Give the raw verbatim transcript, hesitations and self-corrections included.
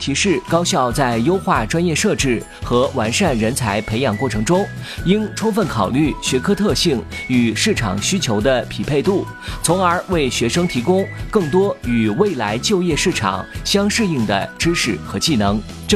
提示高校在优化专业设置和完善人才培养过程中，应充分考虑学科特性与市场需求的匹配度，从而为学生提供更多与未来就业市场相适应的知识和技能。